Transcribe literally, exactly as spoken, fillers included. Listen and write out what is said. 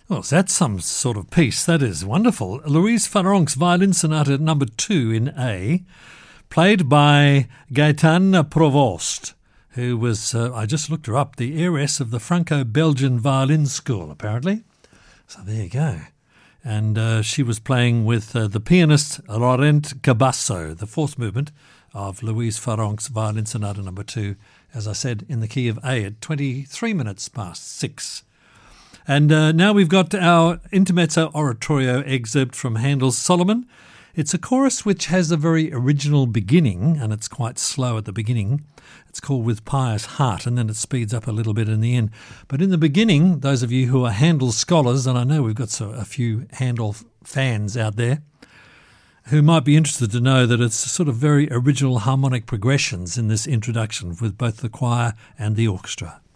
Well, that's some sort of piece. That is wonderful. Louise Farrenc's Violin Sonata number two in A, played by Gaëtane Provost, who was, uh, I just looked her up, the heiress of the Franco-Belgian Violin School, apparently. So there you go. And uh, she was playing with uh, the pianist Laurent Cabasso, the fourth movement of Louise Farrenc's Violin Sonata number two, as I said, in the key of A at twenty-three minutes past six. And uh, now we've got our Intermezzo Oratorio excerpt from Handel's Solomon. It's a chorus which has a very original beginning, and it's quite slow at the beginning. It's called With Pious Heart, and then it speeds up a little bit in the end. But in the beginning, those of you who are Handel scholars, and I know we've got so, a few Handel fans out there, who might be interested to know that it's sort of very original harmonic progressions in this introduction with both the choir and the orchestra.